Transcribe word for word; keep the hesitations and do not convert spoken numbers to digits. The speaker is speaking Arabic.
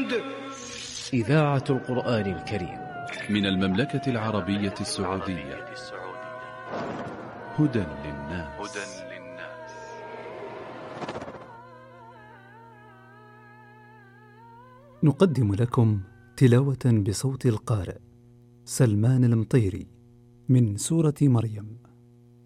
حميد. إذاعة القرآن الكريم من المملكة العربية السعودية. هدى للناس. نقدم لكم تلاوة بصوت القارئ سلمان المطيري من سورة مريم.